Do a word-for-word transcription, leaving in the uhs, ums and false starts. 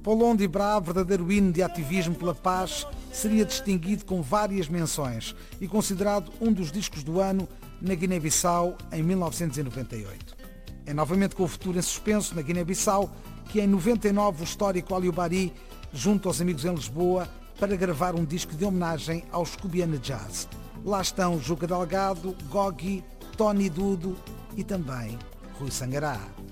Apollon de Bra, verdadeiro hino de ativismo pela paz, seria distinguido com várias menções e considerado um dos discos do ano na Guiné-Bissau em mil novecentos e noventa e oito. É novamente com o futuro em suspenso na Guiné-Bissau que em noventa e nove o histórico Aliou Bari junto aos amigos em Lisboa para gravar um disco de homenagem aos Cubiana Jazz. Lá estão Juca Delgado, Gogi, Tony Dudo e também Rui Sangará.